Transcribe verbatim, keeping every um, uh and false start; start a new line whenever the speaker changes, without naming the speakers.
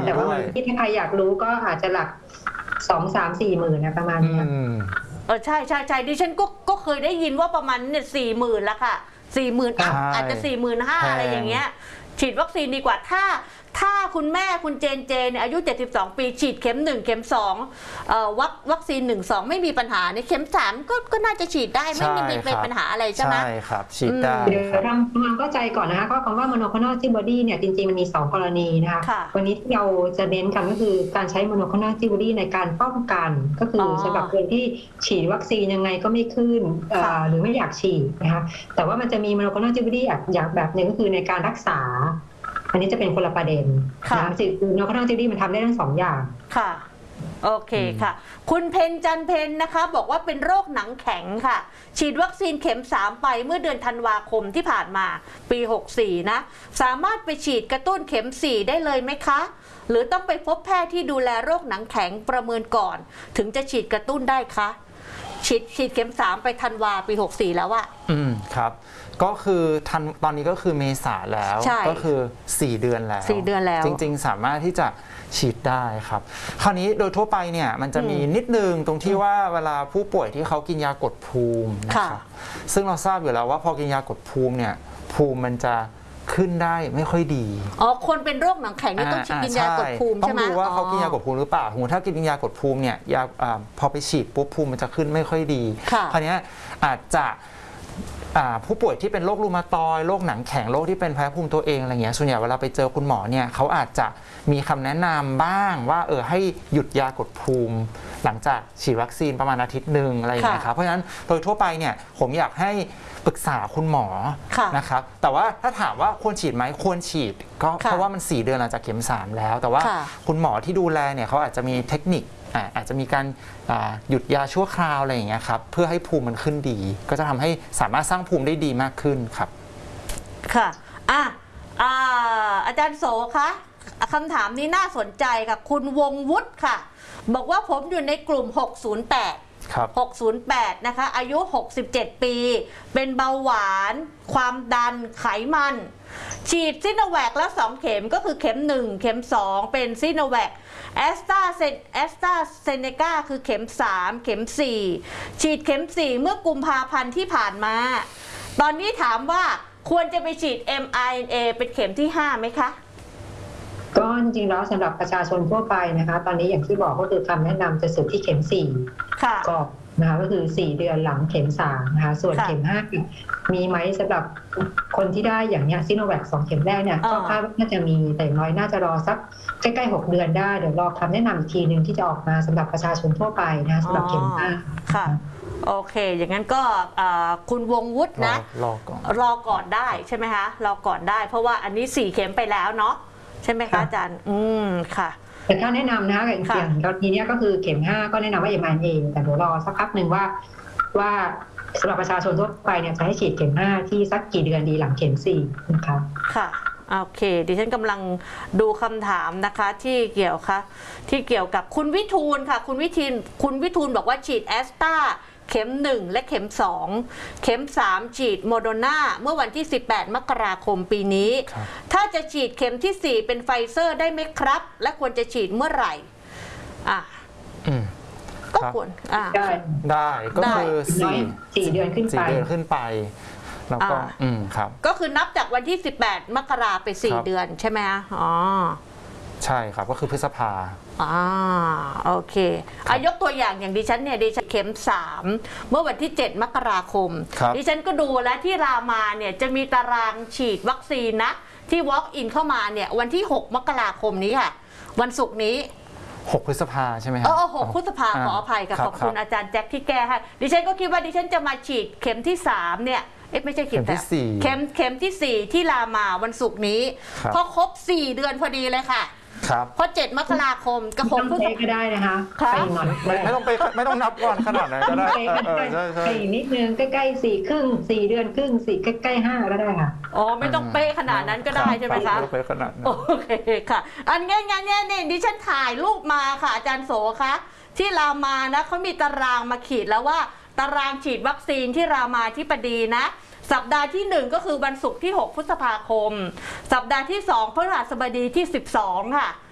แต่ว่าที่ถ้าใครอยากรู้ก็อาจจะหลักสองสามสี่หมื่นนะประมาณนี้
เออใช่ใช่ใช่ดิฉันก็ก็เคยได้ยินว่าประมาณเนี่ยสี่หมื่นละค่ะสี่หมื่นอาจจะสี่หมื่นห้าอะไรอย่างเงี้ยฉีดวัคซีนดีกว่าถ้าถ้าคุณแม่คุณเจนเจนอายุเจ็ดสิบสองปีฉีดเข็มหนึ่งเข็มสองเอ่อวัควัคซีนหนึ่งสองไม่มีปัญหาในเข็มสามก็ก็น่าจะฉีดได้ไม่มีเป็นปัญหาอะไรใช่ไหม
ใช่ครับฉีดได้
เดี๋ยวทำความเข้าใจก่อนนะคะก็คำว่า monoclonal antibody เนี่ยจริงๆมันมีสองกรณีนะคะวันนี้ที่เราจะเน้นกันก็คือการใช้ monoclonal antibody ในการป้องกันก็คือสำหรับคนที่ฉีดวัคซีนยังไงก็ไม่ขึ้นหรือไม่อยากฉีดนะคะแต่ว่ามันจะมี monoclonal antibody อย่างแบบหนึ่งก็คือในการรักษาอันนี้จะเป็นคนละประเด็นนะจิตโนคอนจิดี้มันทำได้ทั้งสองอย่าง
ค่ะโอเคค่ะคุณเพนจันเพนนะคะบอกว่าเป็นโรคหนังแข็งค่ะฉีดวัคซีนเข็มสามไปเมื่อเดือนธันวาคมที่ผ่านมาปีหกสิบสี่นะสามารถไปฉีดกระตุ้นเข็มสี่ได้เลยไหมคะหรือต้องไปพบแพทย์ที่ดูแลโรคหนังแข็งประเมินก่อนถึงจะฉีดกระตุ้นได้คะฉีดฉีดเข็มสามไปธันวาปีหกสิบสี่แล้วอะ
อืมครับก็คือทันตอนนี้ก็คือเมษาแล้วก็คือสี่เดือนแล้ว
สี่เดือนแล้ว
จริงๆสามารถที่จะฉีดได้ครับคราวนี้โดยทั่วไปเนี่ยมันจะมีนิดนึงตรงที่ว่าเวลาผู้ป่วยที่เขากินยากดภูมินะครับซึ่งเราทราบอยู่แล้วว่าพอกินยากดภูมิเนี่ยภูมิมันจะขึ้นได้ไม่ค่อยดี
อ๋อคนเป็นโรคหนังแข็งนี่ต้องกินยากดภูมิใช่ไหม
ต้องดูว่าเขากินยากดภูมิหรือเปล่าถ้ากินยากดภูมิเนี่ยยาพอไปฉีดปุ๊บภูมิมันจะขึ้นไม่ค่อยดีคราวนี้อาจจะผู้ป่วยที่เป็นโรครูมาตอยด์โรคหนังแข็งโรคที่เป็นแพ้ภูมิตัวเองอะไรเงี้ยส่วนใหญ่เวลาไปเจอคุณหมอเนี่ยเขาอาจจะมีคำแนะนำบ้างว่าเออให้หยุดยากดภูมิหลังจากฉีดวัคซีนประมาณอาทิตย์หนึ่งอะไรอย่างเงี้ยครับเพราะฉะนั้นโดยทั่วไปเนี่ยผมอยากให้ปรึกษาคุณหมอนะครับแต่ว่าถ้าถามว่าควรฉีดไหมควรฉีดก็เพราะว่ามันสี่เดือนหลังจากเข็มสามแล้วแต่ว่าคุณหมอที่ดูแลเนี่ยเขาอาจจะมีเทคนิคอาจจะมีการหยุดยาชั่วคราวอะไรอย่างเงี้ยครับเพื่อให้ภูมิมันขึ้นดีก็จะทำให้สามารถสร้างภูมิได้ดีมากขึ้นครับ
ค่ะอ่ะอ่าอาจารย์โสคะคำถามนี้น่าสนใจค่ะคุณวงวุฒิค่ะบอกว่าผมอยู่ในกลุ่มหกศูนย์แปดหกศูนย์แปดนะคะอายุหกสิบเจ็ดปีเป็นเบาหวานความดันไขมันฉีดซิโนแวคแล้วสองเข็มก็คือเข็มหนึ่งเข็มสองเป็นซิโนแวคแอสตราเซนแอสตราเซเนกาคือเข็มสามเข็มสี่ฉีดเข็มสี่เมื่อกุมภาพันธ์ที่ผ่านมาตอนนี้ถามว่าควรจะไปฉีด เอ็ม อาร์ เอ็น เอ เป็นเข็มที่ห้าไหมคะ
ก็จริงๆแล้วสำหรับประชาชนทั่วไปนะคะตอนนี้อย่างที่บอกก็คือคำแนะนำจะสุดที่เข็มสี่ก็นะคะก็คือสี่เดือนหลังเข็มสามนะคะส่วนเข็มห้ามีไหมสำหรับคนที่ได้อย่างเนี้ยซิโนแวคสองเข็มแรกเนี่ยก็คาดว่าน่าจะมีแต่น้อยน่าจะรอสักใกล้ๆหกเดือนได้เดี๋ยวรอคำแนะนำอีกทีหนึ่งที่จะออกมาสำหรับประชาชนทั่วไปนะสำหรับเข็มห้า
ค่ะโอเคอย่างนั้นก็คุณวงวุฒินะ
รอก่อน
รอก่อนได้ใช่ไหมคะรอก่อนได้เพราะว่าอันนี้สี่เข็มไปแล้วเนาะใช่ไหมคะอาจารย์อืมค่ะ
แต่ถ้าแนะนำนะคะอย่างกรณีนี้ก็คือเข็มห้าก็แนะนำว่า เอ็ม อาร์ เอ็น เอ แต่เดี๋ยวรอสักพักหนึ่งว่าว่าสำหรับประชาชนทั่วไปเนี่ยจะให้ฉีดเข็มห้าที่สักกี่เดือนดีหลังเข็มสี่นะคะ
ค่ะโอเคดิฉันกำลังดูคำถามนะคะที่เกี่ยวค่ะที่เกี่ยวกับคุณวิทูลค่ะคุณวิทูลคุณวิทูลบอกว่าฉีดแอสตราเข็มหนึ่งและเข็มสองเข็มสามฉีดโมโดนาเมื่อวันที่สิบแปดมกราคมปีนี้ถ้าจะฉีดเข็มที่สี่เป็นไฟเซอร์ได้ไหมครับและควรจะฉีดเมื่อไหร่อ่ะก็ควรอ่า
ได้
ได้ก็คือสี่
สี่เดือนขึ้นไป
สี่เดือนขึ้นไปแล้วก็อืมครับ
ก็คือนับจากวันที่สิบแปดมกราไปสี่เดือนใช่ไหมคะอ๋อ
ใช่ครับก็คือพฤษภา
อ่าโอเคอายกตัวอย่างอย่างดิฉันเนี่ยดิฉันเข็มสามเมื่อวันที่เจ็ดมกราคมดิฉันก็ดูแล้วที่รามาเนี่ยจะมีตารางฉีดวัคซีนนะที่ walk in เข้ามาเนี่ยวันที่หกมกราคมนี้ค่ะวันศุกร์นี้
หกพฤษภาใช่ไหมครั
บเออหกพฤษภาขออภัยกับขอบคุณอาจารย์แจ็คที่แก้ให้ดิฉันก็คิดว่าดิฉันจะมาฉีดเข็มที่สามเนี่ยเอ๊ะไม่ใช่เข็มที่สี่เข็มเข็มที่สี่ที่รามาวันศุกร์นี้พอครบสี่เดือนพอดีเลยค่ะเพราะเจ็ดมกราคมกระผม
เพิ่งก็ได้นะคะ
ไม่ต้องไปไม่ต้องนับก่อนขนาดไหนก็ได้
ไปอีกนิดนึงใกล้ๆสี่ครึ่งสี่เดือนครึ่งสี่ใกล้ๆห้าก็ได้ค่ะ
อ๋อไม่ต้องเป๊ะขนาดนั้นก็ได้ใช่ไหมคะ
ไม่ต้องเป๊ะขนาดนั้น
โอเคค่ะอันงี้งั้นเนี่ยนี่ดิฉันถ่ายรูปมาค่ะอาจารย์โสคะที่รามานะเขามีตารางมาขีดแล้วว่าตารางฉีดวัคซีนที่รามาธิบดีนะสัปดาห์ที่หนึ่งก็คือวันศุกร์ที่หกพฤษภาคมสัปดาห์ที่สองพฤหัสบดีที่สิบสองค่ะ